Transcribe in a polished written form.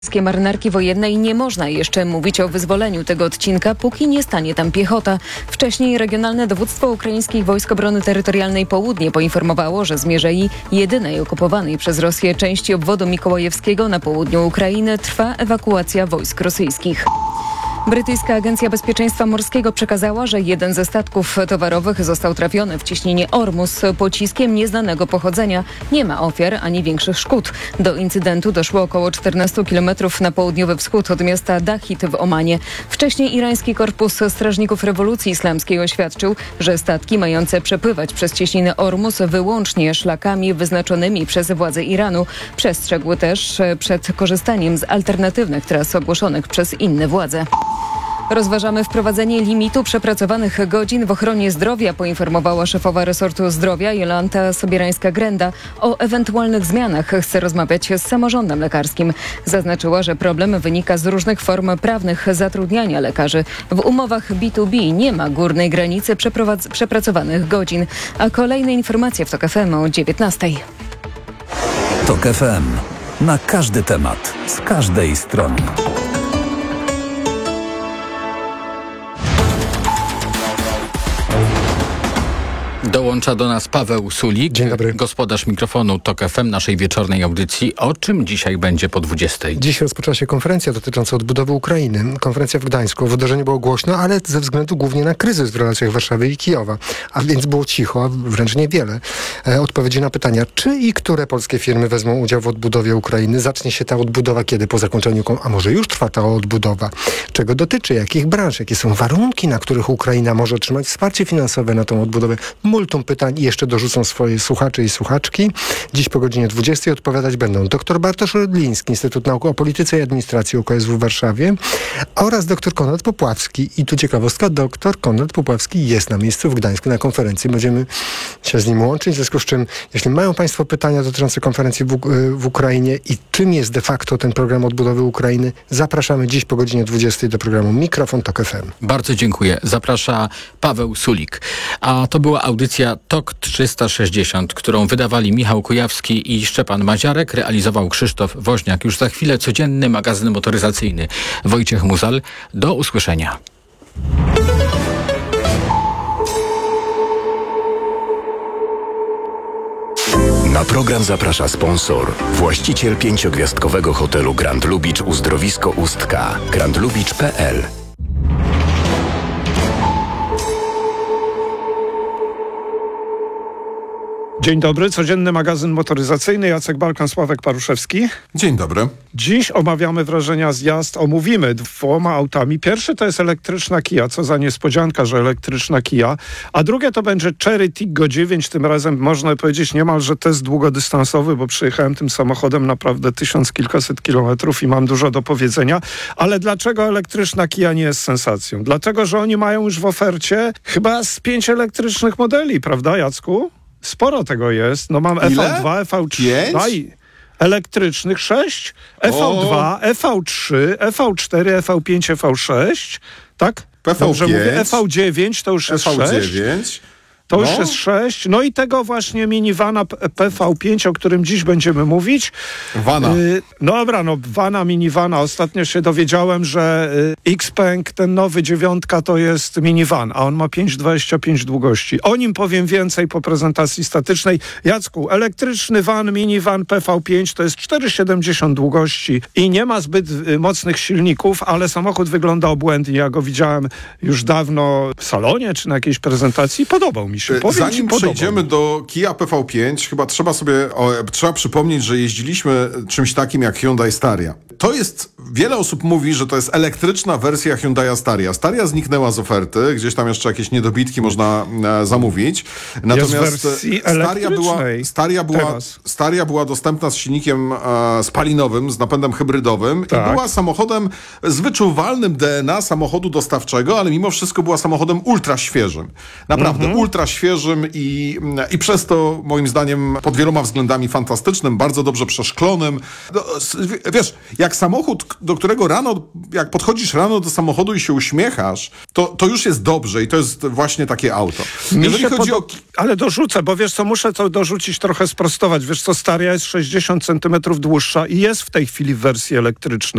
Marynarki Wojennej nie można jeszcze mówić o wyzwoleniu tego odcinka, póki nie stanie tam piechota. Wcześniej Regionalne Dowództwo Ukraińskich Wojsk Obrony Terytorialnej Południe poinformowało, że zmierzei jedynej okupowanej przez Rosję części obwodu mikołajewskiego na południu Ukrainy trwa ewakuacja wojsk rosyjskich. Brytyjska Agencja Bezpieczeństwa Morskiego przekazała, że jeden ze statków towarowych został trafiony w cieśninie Ormus pociskiem nieznanego pochodzenia. Nie ma ofiar ani większych szkód. Do incydentu doszło około 14 km na południowy wschód od miasta Dahit w Omanie. Wcześniej irański Korpus Strażników Rewolucji Islamskiej oświadczył, że statki mające przepływać przez cieśninę Ormus wyłącznie szlakami wyznaczonymi przez władze Iranu. Przestrzegł też przed korzystaniem z alternatywnych tras ogłoszonych przez inne władze. Rozważamy wprowadzenie limitu przepracowanych godzin w ochronie zdrowia, poinformowała szefowa resortu zdrowia Jolanta Sobierańska-Grenda. O ewentualnych zmianach chce rozmawiać z samorządem lekarskim. Zaznaczyła, że problem wynika z różnych form prawnych zatrudniania lekarzy. W umowach B2B nie ma górnej granicy przepracowanych godzin. A kolejne informacje w TOK FM o 19:00. TOK FM. Na każdy temat, z każdej strony. Dołącza do nas Paweł Sulik, Dzień dobry. Gospodarz mikrofonu TOK FM, naszej wieczornej audycji. O czym dzisiaj będzie po 20:00? Dziś rozpoczęła się konferencja dotycząca odbudowy Ukrainy. Konferencja w Gdańsku. W wydarzeniu było głośno, ale ze względu głównie na kryzys w relacjach Warszawy i Kijowa. A więc było cicho, a wręcz niewiele. Odpowiedzi na pytania, czy i które polskie firmy wezmą udział w odbudowie Ukrainy. Zacznie się ta odbudowa kiedy? Po zakończeniu, a może już trwa ta odbudowa? Czego dotyczy? Jakich branż? Jakie są warunki, na których Ukraina może otrzymać wsparcie finansowe na tą odbudowę? Multum pytań i jeszcze dorzucą swoje słuchacze i słuchaczki. Dziś po godzinie 20:00 odpowiadać będą dr Bartosz Rydliński, Instytut Nauk o Polityce i Administracji UKSW w Warszawie oraz dr Konrad Popławski. I tu ciekawostka, dr Konrad Popławski jest na miejscu w Gdańsku na konferencji. Będziemy się z nim łączyć, w związku z czym, jeśli mają Państwo pytania dotyczące konferencji w Ukrainie i czym jest de facto ten program odbudowy Ukrainy, zapraszamy dziś po godzinie 20:00 do programu Mikrofon TOK FM. Bardzo dziękuję. Zaprasza Paweł Sulik. A to była audycja TOK 360, którą wydawali Michał Kujawski i Szczepan Maziarek, realizował Krzysztof Woźniak. Już za chwilę codzienny magazyn motoryzacyjny. Wojciech Muzal. Do usłyszenia. Na program zaprasza sponsor, właściciel 5-gwiazdkowego hotelu Grand Lubicz Uzdrowisko Ustka, grandlubicz.pl. Dzień dobry, codzienny magazyn motoryzacyjny, Jacek Balkan, Sławek Paruszewski. Dzień dobry. Dziś omawiamy wrażenia z jazd, omówimy 2 autami. Pierwszy to jest elektryczna Kia, co za niespodzianka, że elektryczna Kia, a drugie to będzie Chery Tiggo 9, tym razem można powiedzieć niemalże test długodystansowy, bo przyjechałem tym samochodem naprawdę 1000 kilkaset kilometrów i mam dużo do powiedzenia, ale dlaczego elektryczna Kia nie jest sensacją? Dlatego, że oni mają już w ofercie chyba z 5 elektrycznych modeli, prawda Jacku? Sporo tego jest. No mam EV2, EV3, elektrycznych 6, EV2, EV3, EV4, EV5, EV6, tak? Dobrze mówię, EV9 to już jest 6. To już jest 6. No i tego właśnie minivana PV5, o którym dziś będziemy mówić. Vana, minivana. Ostatnio się dowiedziałem, że Xpeng, ten nowy 9, to jest minivan, a on ma 5,25 długości. O nim powiem więcej po prezentacji statycznej. Jacku, elektryczny van, minivan PV5 to jest 4,70 długości i nie ma zbyt mocnych silników, ale samochód wygląda obłędnie. Ja go widziałem już dawno w salonie czy na jakiejś prezentacji. Podobał mi się. Zanim przejdziemy do Kia PV5, chyba trzeba przypomnieć, że jeździliśmy czymś takim jak Hyundai Staria. Wiele osób mówi, że to jest elektryczna wersja Hyundai Staria. Staria zniknęła z oferty, gdzieś tam jeszcze jakieś niedobitki można zamówić. Natomiast Staria była dostępna z silnikiem spalinowym, z napędem hybrydowym i była samochodem z wyczuwalnym DNA samochodu dostawczego, ale mimo wszystko była samochodem ultra świeżym. Naprawdę ultra świeżym i przez to moim zdaniem pod wieloma względami fantastycznym, bardzo dobrze przeszklonym. Wiesz, jak samochód do którego rano, jak podchodzisz rano do samochodu i się uśmiechasz, to już jest dobrze i to jest właśnie takie auto. Jeżeli chodzi o... Ale dorzucę, bo wiesz co, muszę to dorzucić, trochę sprostować. Wiesz co, Staria jest 60 cm dłuższa i jest w tej chwili w wersji elektrycznej.